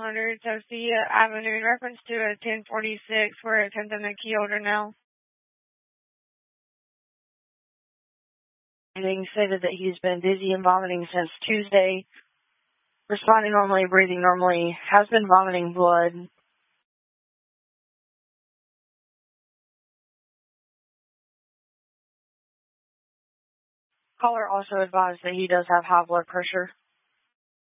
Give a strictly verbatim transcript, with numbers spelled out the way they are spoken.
hundred Sophia Avenue in reference to a ten forty-six. We're attempting a key holder now. Being stated that he's been dizzy and vomiting since Tuesday, responding normally, breathing normally, has been vomiting blood. Caller also advised that he does have high blood pressure.